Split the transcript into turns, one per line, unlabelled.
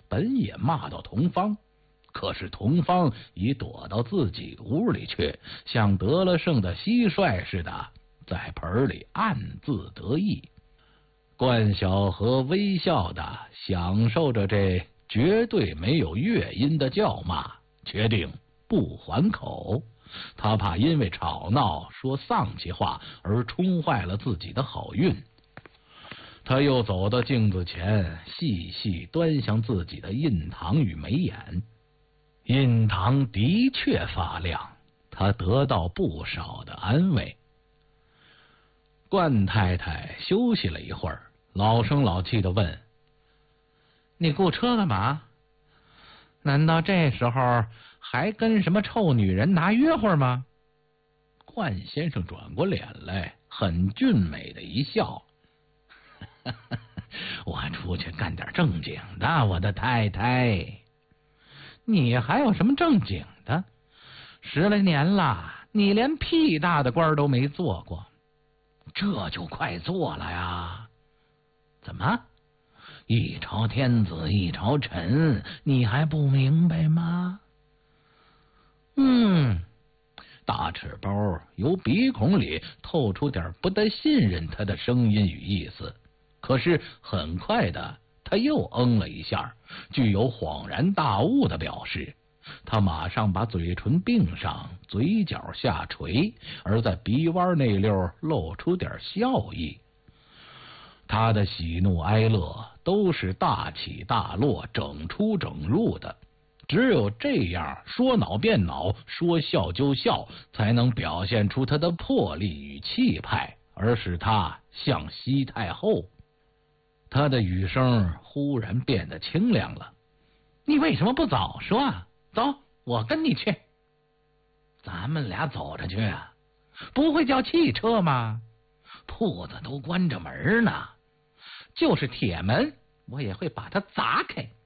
本也骂到童芳，可是童芳已躲到自己屋里去，像得了胜的蟋蟀似的，在盆里暗自得意。冠晓荷微笑的享受着这绝对没有乐音的叫骂，决定不还口。他怕因为吵闹说丧气话而冲坏了自己的好运。他又走到镜子前，细细端详自己的印堂与眉眼。印堂的确发亮，他得到不少的安慰。冠太太休息了一会儿，老声老气的问：“你雇车干嘛？难道这时候还跟什么臭女人拿约会吗？”冠先生转过脸来，很俊美的一笑：“我出去干点正经的，我的太太。”“你还有什么正经的？10来年了，你连屁大的官都没做过。”“这就快做了呀。”“怎么？一朝天子一朝臣，你还不明白吗？”“大赤包由鼻孔里透出点不得信任他的声音与意思，可是很快的他又了一下，具有恍然大悟的表示。他马上把嘴唇并上，嘴角下垂，而在鼻弯那溜露出点笑意。他的喜怒哀乐都是大起大落，整出整入的，只有这样说恼变恼，说笑就笑，才能表现出他的魄力与气派，而使他像西太后。他的语声忽然变得清凉了。“你为什么不早说啊？走，我跟你去。”“咱们俩走着去啊？不会叫汽车吗？铺子都关着门呢，就是铁门我也会把它砸开。”